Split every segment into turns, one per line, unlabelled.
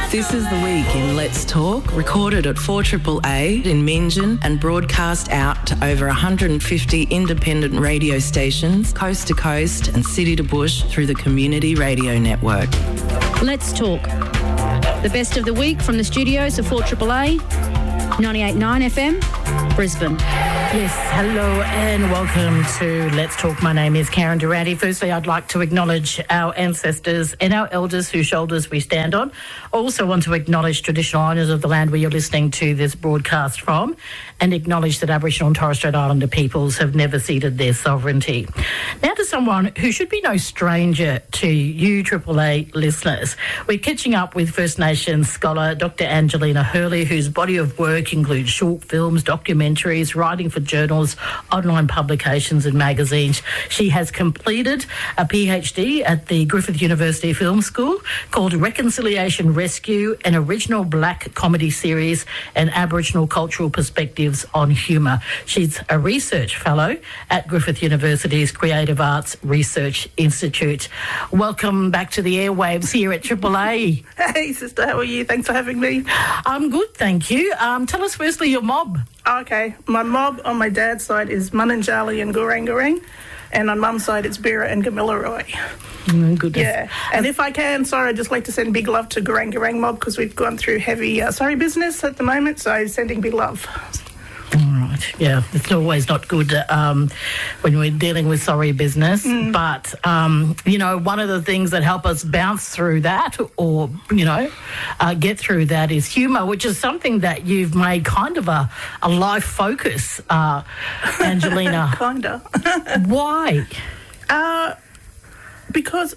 This is the week in Let's Talk, recorded at 4AAA in Meanjin and broadcast out to over 150 independent radio stations, coast to coast and city to bush through the Community Radio Network.
Let's Talk. The best of the week from the studios of 4AAA, 98.9 FM, Brisbane.
Yes, hello and welcome to Let's Talk. My name is Karen Durante. Firstly, I'd like to acknowledge our ancestors and our elders whose shoulders we stand on. I also want to acknowledge traditional owners of the land where you're listening to this broadcast from and acknowledge that Aboriginal and Torres Strait Islander peoples have never ceded their sovereignty. Now to someone who should be no stranger to you AAA listeners. We're catching up with First Nations scholar Dr. Angelina Hurley, whose body of work includes short films, documentaries, writing for journals, online publications and magazines. She has completed a PhD at the Griffith University Film School called Reconciliation Rescue, an original black comedy series and Aboriginal cultural perspectives on humour. She's a research fellow at Griffith University's Creative Arts Research Institute. Welcome back to the airwaves here at AAA.
Hey sister, how are you? Thanks for having me.
I'm good, thank you. Tell us firstly your mob.
Okay, my mob on my dad's side is Mununjali and Gurang, and on mum's side it's Bira and Gamilaroi.
Goodness.
Yeah, and if I can, I'd just like to send big love to Gurang mob because we've gone through heavy sorry business at the moment, so sending big love.
All right, yeah, it's always not good when we're dealing with sorry business, but, you know, one of the things that help us bounce through that or, you know, get through that is humour, which is something that you've made kind of a life focus, Angelina.
Kinda.
Why?
Because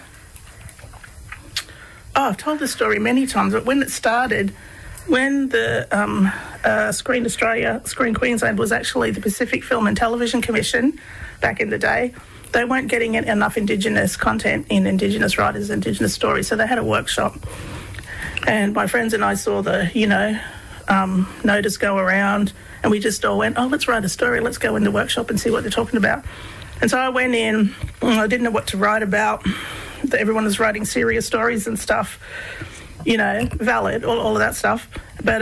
I've told this story many times, but when it started, when the Screen Australia, Screen Queensland was actually the Pacific Film and Television Commission back in the day, they weren't getting enough Indigenous content in Indigenous writers, Indigenous stories, so they had a workshop. And my friends and I saw the, notice go around, and we just all went, let's write a story, let's go in the workshop and see what they're talking about. And so I went in, I didn't know what to write about. Everyone was writing serious stories and stuff, valid, all of that stuff. But,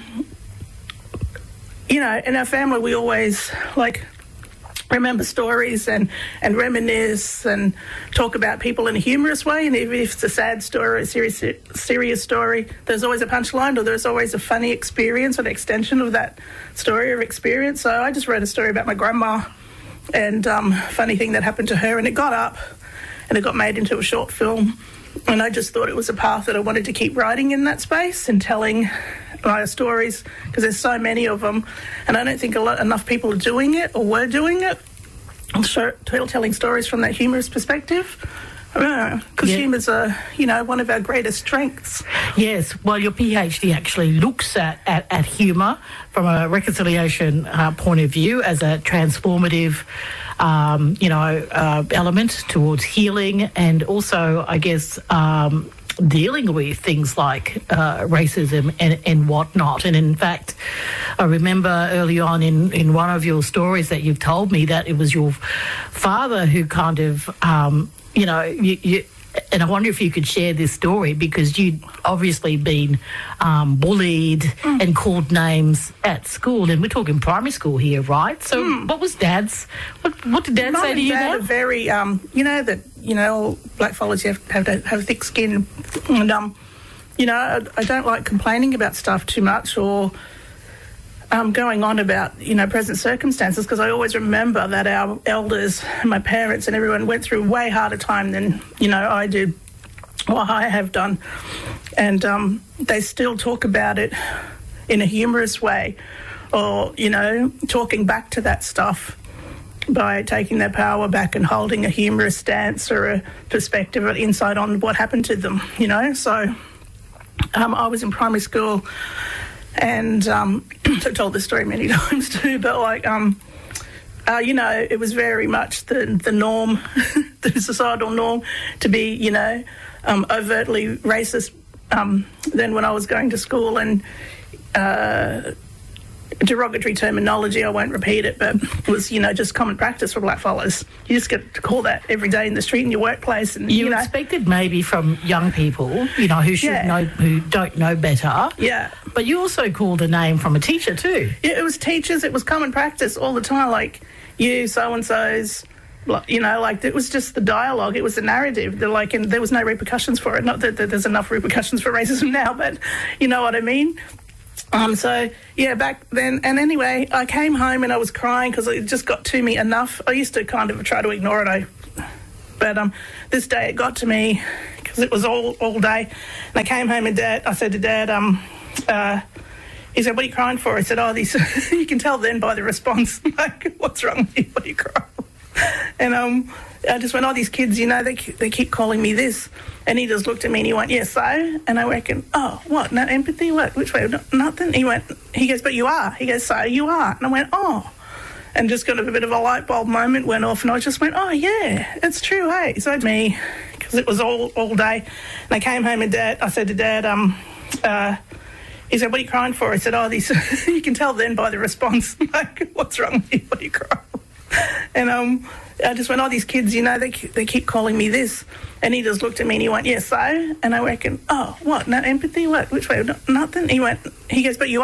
in our family, we always, remember stories and reminisce and talk about people in a humorous way. And even if it's a sad story, a serious story, there's always a punchline or there's always a funny experience or an extension of that story or experience. So I just wrote a story about my grandma and funny thing that happened to her, and it got up and it got made into a short film. And I just thought it was a path that I wanted to keep writing in that space and telling my stories, because there's so many of them, and I don't think enough people are doing it or were doing it. Telling stories from that humorous perspective, because humour's one of our greatest strengths.
Yes, well, your PhD actually looks at humour from a reconciliation point of view as a transformative element towards healing, and also, I guess, dealing with things like racism and whatnot. And in fact, I remember early on in one of your stories that you've told me that it was your father who kind of, and I wonder if you could share this story, because you'd obviously been bullied and called names at school, and we're talking primary school here, right? So what was Dad's, what did Dad say to you?
Dad are very, black fellas, you have to have thick skin, and, I don't like complaining about stuff too much or going on about, present circumstances, because I always remember that our elders, my parents and everyone went through way harder time than, I did or I have done. And they still talk about it in a humorous way or, talking back to that stuff by taking their power back and holding a humorous stance or a perspective or insight on what happened to them, So I was in primary school, and I've told this story many times too, but it was very much the norm, the societal norm to be, overtly racist then when I was going to school. And derogatory terminology. I won't repeat it, but it was, just common practice for blackfellas. You just get to call that every day in the street in your workplace. And
you expected maybe from young people, who should know, who don't know better.
Yeah.
But you also called a name from a teacher too.
Yeah, it was teachers. It was common practice all the time. Like, you so-and-so's, it was just the dialogue. It was the narrative. And there was no repercussions for it. Not that there's enough repercussions for racism now, but you know what I mean? Back then. And anyway, I came home and I was crying because it just got to me enough. I used to kind of try to ignore it. But this day it got to me because it was all day. And I came home and I said to Dad, he said, "What are you crying for?" I said, "Oh, these." You can tell then by the response, like, "What's wrong with you? What are you crying?" And I just went, "Oh, these kids, they keep calling me this." And he just looked at me and he went, "Yeah, so?" And I reckon, "Oh, what? No empathy? What? Which way? Nothing." He goes, "But you are." He goes, "So you are." And I went, "Oh." And just got a bit of a light bulb moment went off, and I just went, "Oh yeah, it's true, hey." So me, because it was all day, and I came home and I said to Dad, he said, "What are you crying for?" I said, "Oh, these." You can tell then by the response, like, "What's wrong with you? What are you crying?" And I just went, "Oh, these kids, they keep calling me this." And he just looked at me and he went, "Yeah, so?" And I reckon, "Oh, what? No empathy? What? Which way? Nothing." He goes, "But you are."